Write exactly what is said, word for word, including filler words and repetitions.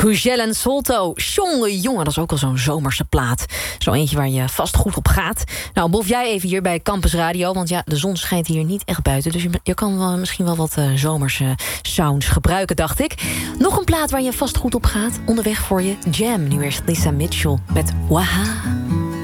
Gugel en Solto. Jongen, jongen, dat is ook al zo'n zomerse plaat. Zo eentje waar je vast goed op gaat. Nou, bof jij even hier bij Campus Radio. Want ja, de zon schijnt hier niet echt buiten. Dus je, je kan wel, misschien wel wat uh, zomerse sounds gebruiken, dacht ik. Nog een plaat waar je vast goed op gaat. Onderweg voor je. Jam. Nu eerst Lisa Mitchell met Waha.